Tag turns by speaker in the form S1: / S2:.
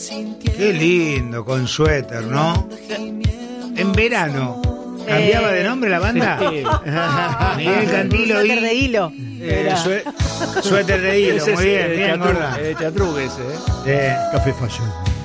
S1: Qué lindo, con suéter, ¿no? En verano. ¿Cambiaba de nombre la banda?
S2: Sí.
S1: Miguel Cantilo
S3: Suéter
S1: y...
S3: de hilo.
S1: Suéter de hilo,
S2: Ese
S1: muy bien,
S2: es
S1: bien, gorda.
S2: Teatrugue ese,
S1: Sí.
S4: Café Fashion.